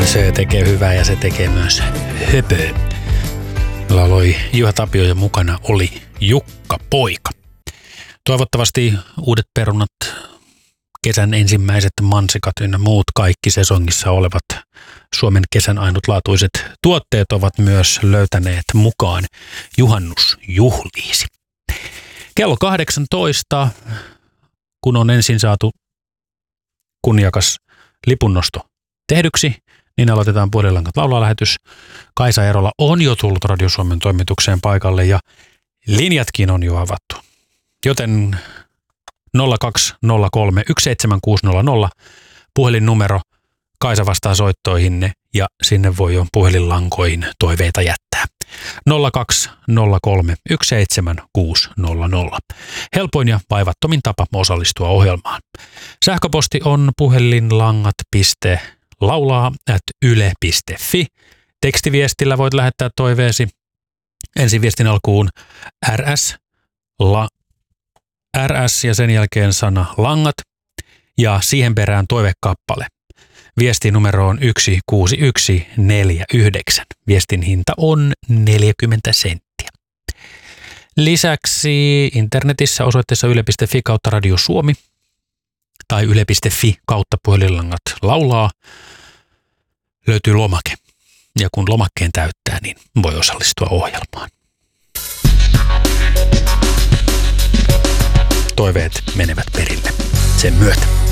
Se tekee hyvää ja se tekee myös höpöä. Lauloi Juha Tapio ja mukana oli Jukka Poika. Toivottavasti uudet perunat, kesän ensimmäiset mansikat ynnä muut kaikki sesongissa olevat Suomen kesän ainutlaatuiset tuotteet ovat myös löytäneet mukaan juhannusjuhliisi. Kello 18, kun on ensin saatu kunniakas lipunnosto tehdyksi, niin aloitetaan Puhelinlangat laulalähetys. Kaisa Erola on jo tullut Radio Suomen toimitukseen paikalle ja linjatkin on jo avattu. Joten 0203 17600 puhelinnumero. Kaisa vastaa soittoihinne ja sinne voi jo puhelinlankoihin toiveita jättää. 0203 17600. Helpoin ja vaivattomin tapa osallistua ohjelmaan. Sähköposti on puhelinlangat.laulaa@yle.fi. Tekstiviestillä voit lähettää toiveesi. Ensin viestin alkuun RS ja sen jälkeen sana langat ja siihen perään toivekappale. Viestin numero on 16149. Viestin hinta on 40 senttiä. Lisäksi internetissä osoitteessa yle.fi kautta Radio Suomi tai yle.fi kautta Puhelinlangat laulaa löytyy lomake. Ja kun lomakkeen täyttää, niin voi osallistua ohjelmaan. Toiveet menevät perille sen myötä.